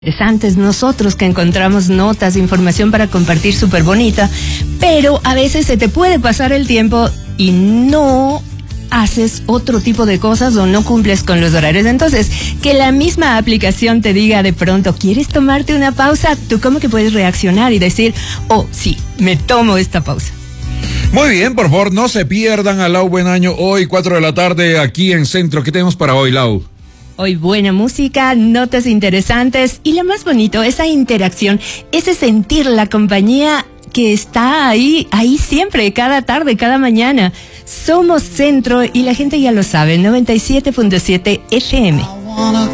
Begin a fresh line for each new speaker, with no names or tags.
Interesantes nosotros que encontramos notas, información para compartir súper bonita, pero a veces se te puede pasar el tiempo y no haces otro tipo de cosas o no cumples con los horarios. Entonces, que la misma aplicación te diga de pronto, ¿quieres tomarte una pausa? Tú como que puedes reaccionar y decir, oh, sí, me tomo esta pausa.
Muy bien, por favor, no se pierdan a Lau Buen Año hoy, 4 de la tarde, aquí en Centro. ¿Qué tenemos para hoy, Lau?
Hoy buena música, notas interesantes y lo más bonito, esa interacción, ese sentir la compañía que está ahí siempre, cada tarde, cada mañana. Somos Centro y la gente ya lo sabe, 97.7 FM.